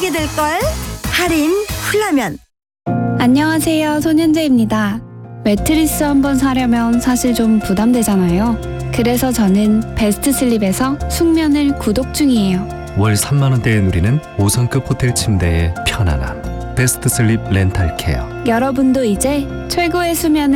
하게 될걸? 할인 훌라면. 안녕하세요, 손현재입니다. 매트리스 한번 사려면 사실 좀 부담되잖아요. 그래서 저는 베스트슬립에서 숙면을 구독 중이에요. 월 3만 원대에 누리는 5성급 호텔 침대의 편안함. 베스트슬립 렌탈케어. 여러분도 이제 최고의 수면을